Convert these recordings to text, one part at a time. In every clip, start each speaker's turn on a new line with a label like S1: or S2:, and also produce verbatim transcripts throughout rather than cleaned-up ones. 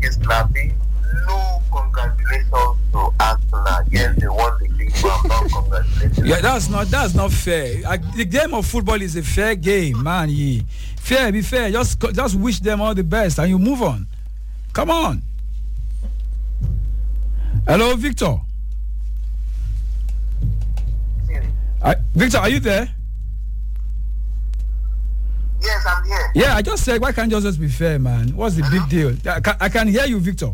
S1: is snappy. No congratulations to Arsenal. Yes, they won the league, but no congratulations.
S2: Yeah, that's not that's not fair. I, the game of football is a fair game, man. Ye. Fair, be fair. Just just wish them all the best and you move on. Come on. Hello, Victor. I, Victor, are you there?
S1: Yes, I'm here.
S2: Yeah, I just said, why can't you just be fair, man? What's the Hello? Big deal? I can, I can hear you, Victor.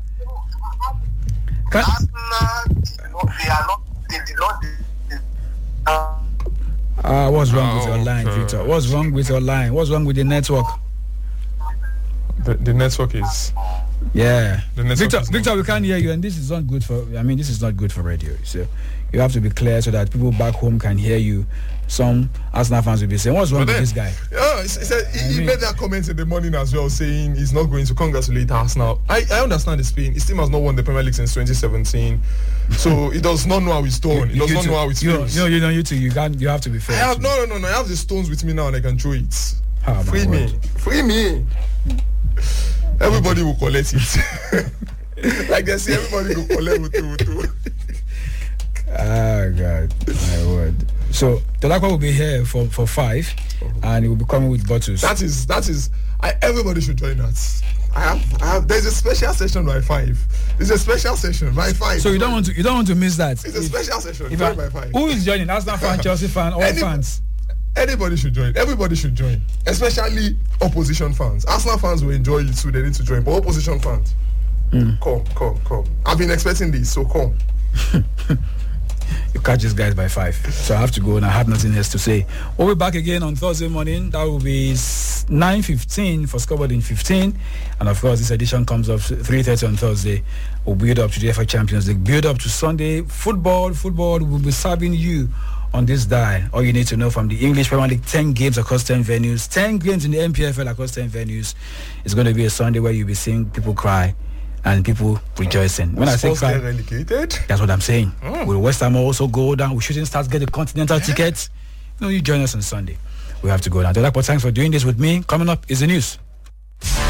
S2: Can,
S1: Arsenal, they are not, they did not. Uh,
S2: uh, what's wrong
S3: oh,
S2: with your line,
S3: uh,
S2: Victor? What's wrong with your line? What's wrong with the network?
S3: The, the network is...
S2: Yeah.
S3: The network
S2: Victor,
S3: is
S2: Victor,
S3: not,
S2: we can't hear you, and this is not good for, I mean, this is not good for radio. So you have to be clear so that people back home can hear you. Some Arsenal fans will be saying, what's wrong
S3: then,
S2: with this guy?
S3: Yeah, he, said, he, he
S2: mean,
S3: made that comment in the morning as well, saying he's not going to congratulate Arsenal. I, I understand his pain. His team has not won the Premier League since twenty seventeen. So he does not know how it's done. He does not
S2: too,
S3: know how it feels.
S2: You know, you know, you too. You can't. You have to be fair.
S3: I have, no, no, no, no. I have the stones with me now and I can throw it.
S2: Oh,
S3: Free me. Word. Free me. Everybody will collect it. Like they say, everybody will collect with you.
S2: Ah, God. My word. So, Tolakwa will be here for, for five, oh. and he will be coming with bottles.
S3: That is, that is, I, everybody should join that. I have, I have, there's a special session by five. There's a special session by five.
S2: So you don't want to, you don't want to miss that.
S3: It's a special session
S2: if
S3: join
S2: I,
S3: by five.
S2: Who is joining? Arsenal fan, Chelsea fan, all Any, fans.
S3: Anybody should join. Everybody should join, especially opposition fans. Arsenal fans will enjoy it too. They need to join, but opposition fans, mm. come, come, come. I've been expecting this, so come.
S2: You catch these guys by five. So I have to go and I have nothing else to say. We'll be back again on Thursday morning. That will be nine fifteen for Scoreboard in fifteen. And of course, this edition comes up three thirty on Thursday. We'll build up to the F A Champions League. Build up to Sunday. Football, football will be serving you on this dial. All you need to know from the English Premier League, ten games across ten venues, ten games in the N P F L across ten venues. It's going to be a Sunday where you'll be seeing people cry and people rejoicing. When I say cry,
S3: relegated?
S2: That's what I'm saying.
S3: Oh.
S2: Will West Ham also go down? Will Shooting Stars get the Continental yeah. tickets? You know, you join us on Sunday. We have to go down. Thanks for doing this with me. Coming up is the news.